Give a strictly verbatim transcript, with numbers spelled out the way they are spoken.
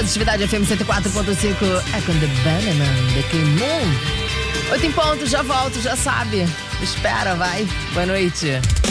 Positividade F M cento e quatro ponto cinco é com The Bannerman, The King Moon. Oito em ponto, já volto, já sabe. Espera, vai. Boa noite.